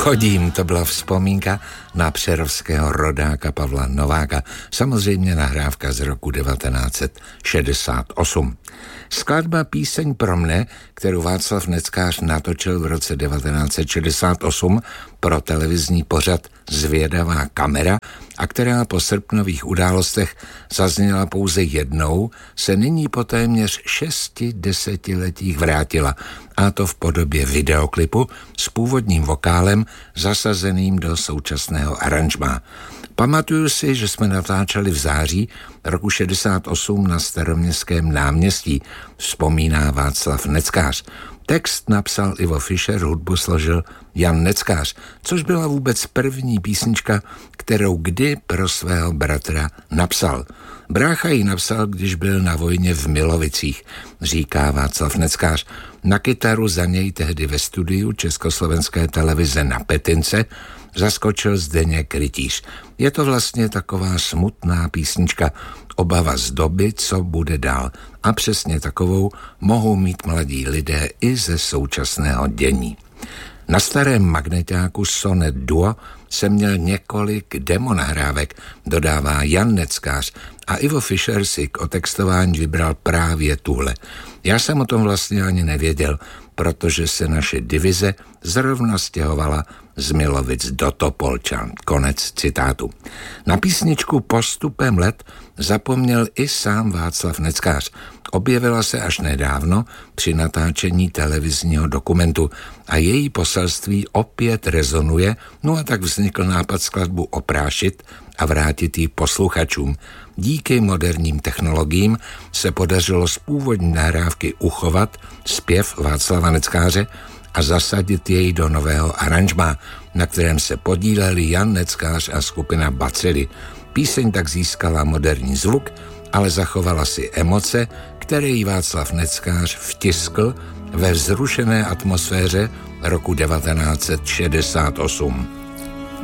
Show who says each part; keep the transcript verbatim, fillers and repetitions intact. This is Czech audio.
Speaker 1: Chodím, to byla vzpomínka na přerovského rodáka Pavla Nováka, samozřejmě nahrávka z roku devatenáct set šedesát osm. Skladba Píseň pro mne, kterou Václav Neckář natočil v roce devatenáct set šedesát osm pro televizní pořad Zvědavá kamera a která po srpnových událostech zazněla pouze jednou, se nyní po téměř šesti desetiletích vrátila, a to v podobě videoklipu s původním vokálem zasazeným do současného aranžmá. Pamatuju si, že jsme natáčeli v září roku šedesát osm na Staroměstském náměstí, vzpomíná Václav Neckář. Text napsal Ivo Fischer, hudbu složil Jan Neckář, což byla vůbec první písnička, kterou kdy pro svého bratra napsal. Brácha ji napsal, když byl na vojně v Milovicích, říká Václav Neckář. Na kytaru za něj tehdy ve studiu Československé televize na Petince zaskočil Zdeněk Rytíř. Je to vlastně taková smutná písnička, obava z doby, co bude dál. A přesně takovou mohou mít mladí lidé i ze současného dění. Na starém magneťáku Sonet Duo jsem měl několik demonahrávek, dodává Jan Neckář, a Ivo Fischer si k otextování vybral právě tuhle. Já jsem o tom vlastně ani nevěděl, protože se naše divize zrovna stěhovala z Milovic do Topolčan. Konec citátu. Na písničku Postupem let zapomněl i sám Václav Neckář. Objevila se až nedávno při natáčení televizního dokumentu a její poselství opět rezonuje, no a tak vznikl nápad skladbu oprášit a vrátit ji posluchačům. Díky moderním technologiím se podařilo z původní nahrávky uchovat zpěv Václava Neckáře a zasadit jej do nového aranžmá, na kterém se podíleli Jan Neckář a skupina Bacily. Píseň tak získala moderní zvuk, ale zachovala si emoce, které jí Václav Neckář vtiskl ve vzrušené atmosféře roku devatenáct set šedesát osm.